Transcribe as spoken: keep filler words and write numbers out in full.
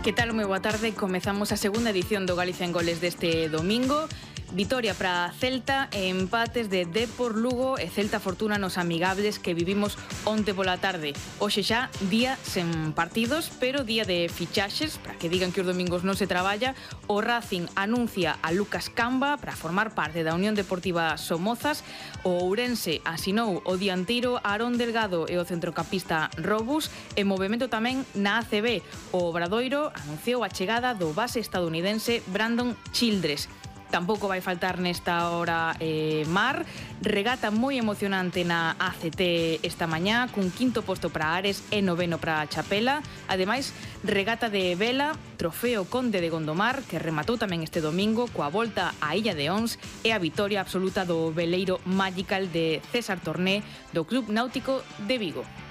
Que tal? Moi boa tarde. Comezamos a segunda edición do Galicia en Goles deste domingo. Vitoria para Celta e empates de Depor Lugo e Celta Fortuna nos amigables que vivimos onte pola tarde. Hoxe xa día sen partidos, pero día de fichaxes, para que digan que os domingos non se traballa. O Racing anuncia a Lucas Camba para formar parte da Unión Deportiva Somozas. O Ourense asinou o dianteiro Aarón Delgado e o centrocampista Robus. E movimento tamén na A C B. O Obradoiro anunciou a chegada do base estadounidense Brandon Childress. Tampouco vai faltar nesta hora eh, Mar. Regata moi emocionante na A C T esta mañá, cun quinto posto para Ares e noveno para Chapela. Ademais, regata de vela, trofeo Conde de Gondomar, que rematou tamén este domingo coa volta á Illa de Ons e a vitoria absoluta do veleiro Magical de César Torné do Club Náutico de Vigo.